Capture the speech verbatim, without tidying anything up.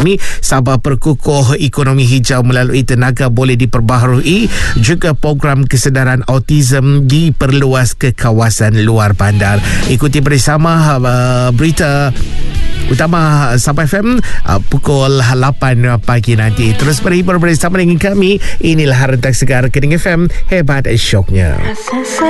ini. Sabah perkukuh ekonomi hijau melalui tenaga boleh diperbaharui. Juga program kesedaran autism diperluas ke kawasan luar bandar. Ikuti bersama uh, berita utama Sabah F M uh, pukul lapan pagi nanti. Terus berhibur bersama dengan kami. Inilah Rentak Segar Kening F M, hebat syoknya.